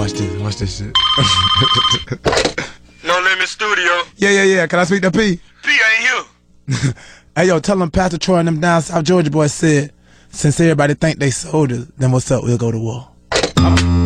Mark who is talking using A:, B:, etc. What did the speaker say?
A: watch this. Watch this shit.
B: No Limit Studio.
A: Yeah. Can I speak to P?
B: P ain't here.
A: Hey, yo, tell them Pastor Troy and them down South Georgia boys said, since everybody think they soldiers, then what's up? We'll go to war.